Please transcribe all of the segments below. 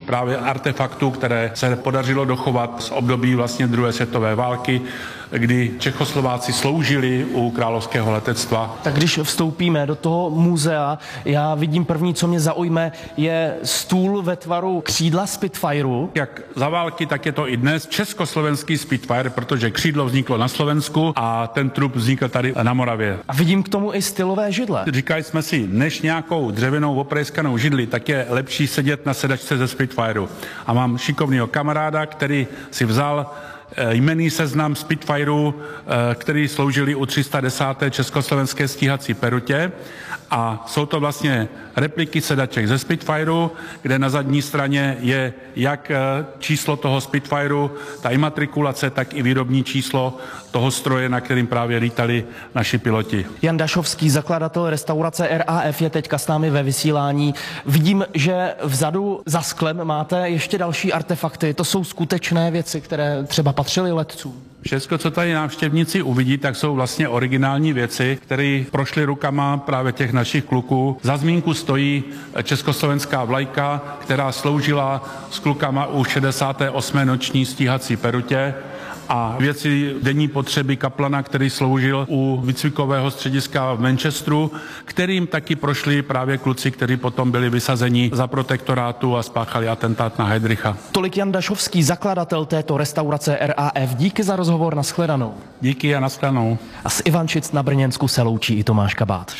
právě artefaktů, které se podařilo dochovat z období vlastně druhé světové války, kdy Čechoslováci sloužili u královského letectva. Tak když vstoupíme do toho muzea, já vidím první, co mě zaujme, je stůl ve tvaru křídla Spitfireu. Jak za války, tak je to i dnes československý Spitfire, protože křídlo vzniklo na Slovensku a ten trup vznikl tady na Moravě. A vidím k tomu i stylové židle. Říkali jsme si, než nějakou dřevěnou oprejskanou židli, tak je lepší sedět na sedačce ze Spitfireu. A mám šikovného kamaráda, který si vzal jmenný seznam Spitfireů, který sloužili u 310. československé stíhací perutě, a jsou to vlastně repliky sedaček ze Spitfireu, kde na zadní straně je jak číslo toho Spitfireu, ta imatrikulace, tak i výrobní číslo toho stroje, na kterým právě lítali naši piloti. Jan Dašovský, zakladatel restaurace RAF, je teďka s námi ve vysílání. Vidím, že vzadu za sklem máte ještě další artefakty. To jsou skutečné věci, které třeba patřily letcům. Všechno, co tady návštěvníci uvidí, tak jsou vlastně originální věci, které prošly rukama právě těch našich kluků. Za zmínku stojí československá vlajka, která sloužila s klukama u 68. noční stíhací perutě, a věci denní potřeby kaplana, který sloužil u výcvikového střediska v Manchesteru, kterým taky prošli právě kluci, kteří potom byli vysazeni za protektorátu a spáchali atentát na Heydricha. Tolik Jan Dašovský, zakladatel této restaurace RAF. Díky za rozhovor, nashledanou. Díky a nashledanou. A z Ivančic na Brněnsku se loučí i Tomáš Kabát.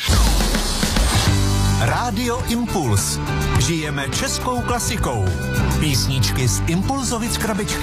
Rádio Impuls. Žijeme českou klasikou. Písničky z Impulzovic krabičky.